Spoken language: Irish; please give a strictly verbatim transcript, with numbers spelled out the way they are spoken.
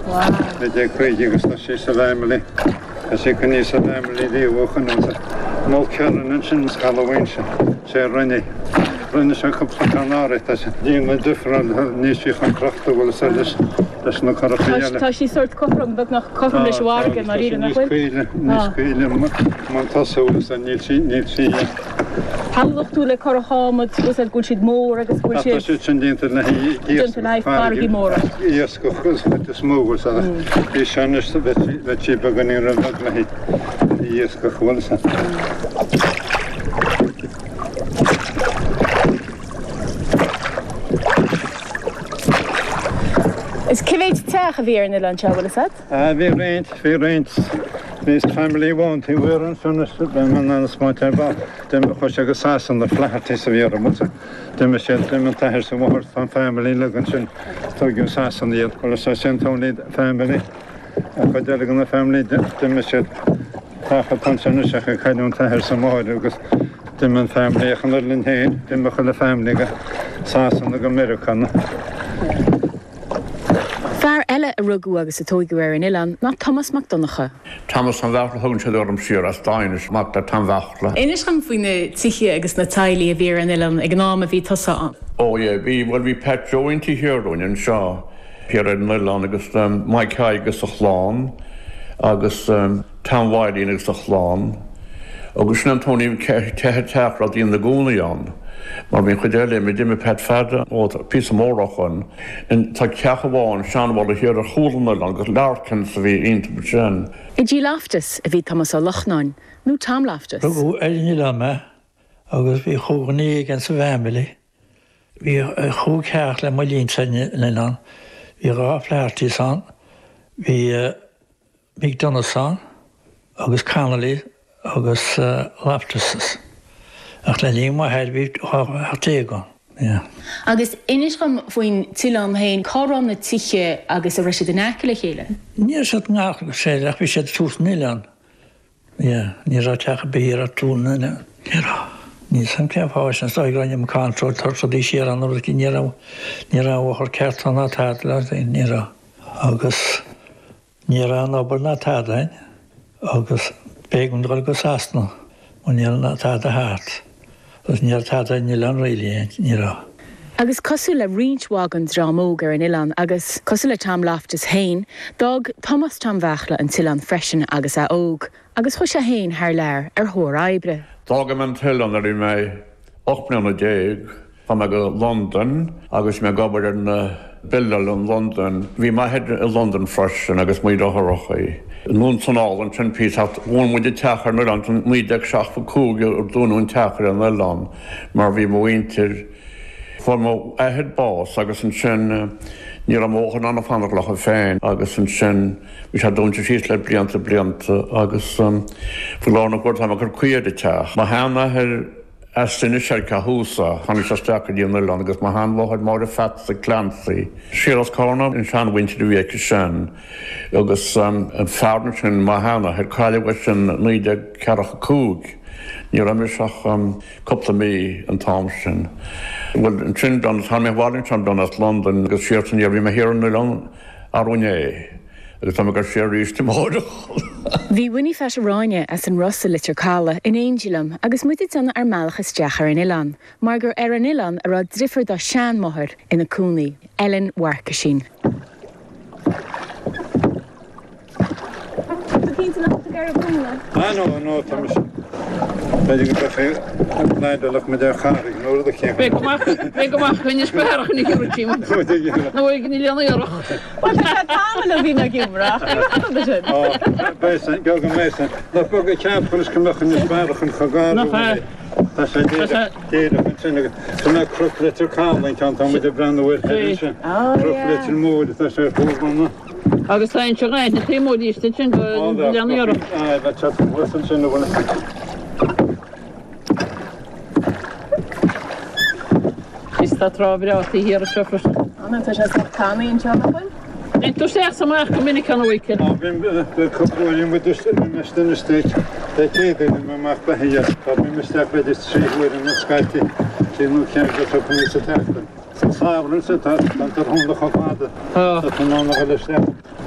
They create you to see family. As you can see family, they walk on the Mulcairn and Shins Halloween. Say Rennie. Rennie is a couple of canary. That's a different niche and craft will sell this. That's no carafia. Tá sí sort cofrong but nach cofrong leis warge mar ire nach wel. Nis quile Montasso and Nilsi Nilsi. Halloch tú le corhamod was at gulshid mór agus gulshid. Tá sé sin dinta na hi. Dinta na fargi mór. Yes, go chus with the smooth so that. Is shanis the vet vet she beginning run na hi. Yes, go chulsa. Is Kivate Tech of here in the lunch hour, is that? Ah, we rent, we rent. This family won't, he were on Sunnis, but man on the spot about them, Hoshaga Sass on the flat is of your mother. Them a shelter, them and Tahers and Ward from family, Luganson, Togyo Sass on the Colossus only family. A Cadeligan family, them a shelter. Half a punch on the Shaka Kadon Tahers and Ward, because them and family, a hundred in hand, them a family, Sass on the American. Far Ella a rugú agus a tóigúir in Ilan, ná Thomas MacDonagh. Thomas an bhachla thugann sé orm siar as Danish mat a tam bhachla. Inis gan faoine tichi agus na taili a bhír in Ilan ag náma bhí tosa an. Oh yeah, we well we Pat Joe into here on and Shaw. Here in Ilan agus um, Mike agus a chlán agus um, Tom Wiley agus a chlán. Agus nan Tony te teach rad in the Gúnaíon. Maar mijn gedeelte met die met Pat verder, wat piece morgen en tak kachewaan, Sean wilde hier de goede lang, laarkens weer in te beginnen. Is je laftes, wie Thomas al lachnan, nu Tom laftes. Ook er niet aan me, ook we goed niet en zijn family, we goed kerkelijk maar niet zijn in land, we raaflaartjes aan, we McDonald's aan, ook Connolly, ook laftes. Ach le líma head we hartégan. Yeah. Agus inis gan foin tilam hain choran na tiche agus a reisi den acile chéile. Níor sat ngach sé ach vi sé tús nilan. Ja, ní ra teach behér a tún na. Ja. Ní sam ke fáis an stoi grannim control tar so dí sé an or ní ra ní ra or kertan na tad la ní ra. Agus ní ra na bar na tad ein. Agus begun dral go sastna. Og ní na tad a hat. Agus ní tad ein nilan réili ní ra. Agus cosú le rinchwagan drámógar in Ilan agus cosú le tam laftas hain, dog Thomas tam bhachla an tilan freisin agus a óg, agus chuis a hain haar leir ar thór aibre. Dag am an tilan ar i mé ochna na déag, fa me go London, agus me gobar an uh, billal in London. Vi ma head in London freisin agus muid a horochaí. Nún san áil an trin pís hat bhhain muid i techar na an muid ag seach fa cúg ar dúnún techar an Ilan, mar bhí mo intir Form I had boss, agus an sin níor am óchan anna fanarlach a féin, agus an sin bhí sé dúnte síos le blianta blianta, agus fu lána gwrt am agur cuiad i teach. Ma hána her Astin sé cahúsa, han sé steachar díon Ilan, agus ma hán bhid mar a fat sa clansaí. Síras cóna in sean winter dú sin, agus an fearna sin ma hána her cáile sin níide cearach cúg. Níor am seach um, couple mí an Thompson. Well, in Trinidad, han me Wellington done at London, agus sértan ég vi me here in Ilan arúné. Agus am agur sé ríist im hódach. Bhí winni feis a ráine as an Russell litir cála in Angelam, agus muid sanna ar mealachas deachar in Ilan, mar gur ar an Ilan a rá drifir da sean mohar in a cúnaí, Ellen Warkashin. Ah, no, no, Thomas. Weet ik het even leidelijk met de garing nodig heb. Ik mag, ik mag geen sperrig niet goed Nou ik niet alleen nog. Wat is dat allemaal wie naar Gimra? Oh, bijzijn, ga gaan meestal. Dat ook ik heb van is nog een sperrig en gegaan. Dat is het derde van zijn. Toen ik krokletter kwam, dan kan dan met de branden weer gaan. Krokletter moed, dat is er goed man. Agus tá se gaid na témódí sin go leanúra. Á sin bhna. Is tá rábreátí hir a sefra. Anna tá sé cáíon teáin? En tú sé samach go minic an weekend. Bhím coúin mu mestanna stéit chéad me mar behéad, Tá mí meisteach beidir tríhuiir an na scaite tíú cean go tuní sa teachta. Sábrann sa tá an tar húnda choáda. Tá ná go le